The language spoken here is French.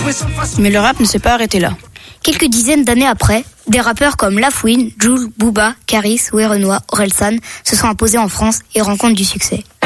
Mais le rap ne s'est pas arrêté là. Quelques dizaines d'années après, des rappeurs comme Lafouine, Jul, Booba, Caris, Werenoi, Orelsan se sont imposés en France et rencontrent du succès.